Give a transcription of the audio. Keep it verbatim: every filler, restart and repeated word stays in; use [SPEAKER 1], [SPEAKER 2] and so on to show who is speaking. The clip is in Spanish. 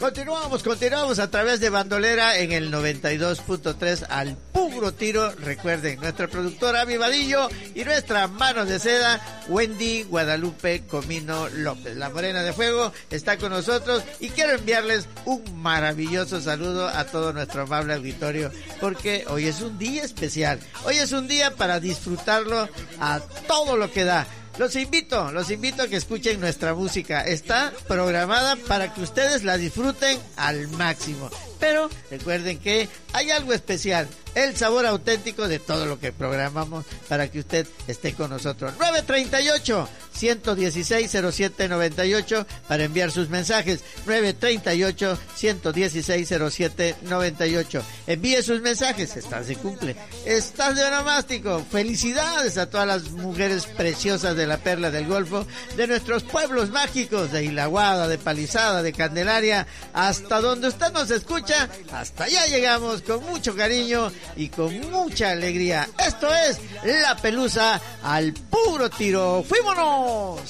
[SPEAKER 1] Continuamos, continuamos a través de Bandolera en el noventa y dos punto tres al puro tiro. Recuerden, nuestra productora Ami Vadillo y nuestra mano de seda Wendy Guadalupe Comino López. La Morena de Fuego está con nosotros y quiero enviarles un maravilloso saludo a todo nuestro amable auditorio, porque hoy es un día especial. Hoy es un día para disfrutarlo a todo lo que da. Los invito, los invito a que escuchen nuestra música. Está programada para que ustedes la disfruten al máximo. Pero recuerden que hay algo especial, el sabor auténtico de todo lo que programamos para que usted esté con nosotros. nueve treinta y ocho, ciento dieciséis, cero siete noventa y ocho para enviar sus mensajes. nueve treinta y ocho, ciento dieciséis, cero siete noventa y ocho. Envíe sus mensajes. Estás de cumple, estás de onomástico. Felicidades a todas las mujeres preciosas de la Perla del Golfo, de nuestros pueblos mágicos, de Ilaguada, de Palizada, de Candelaria, hasta donde usted nos escucha. Hasta allá llegamos con mucho cariño y con mucha alegría. Esto es La Pelusa al puro tiro. ¡Fuímonos!